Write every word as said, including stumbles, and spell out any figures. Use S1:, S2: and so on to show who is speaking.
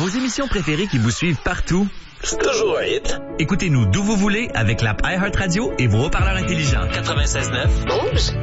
S1: Vos émissions préférées qui vous suivent partout?
S2: C'est toujours un hit.
S1: Écoutez-nous d'où vous voulez avec l'app iHeartRadio et vos haut-parleurs intelligents.
S2: quatre-vingt-seize neuf.
S3: Rouge.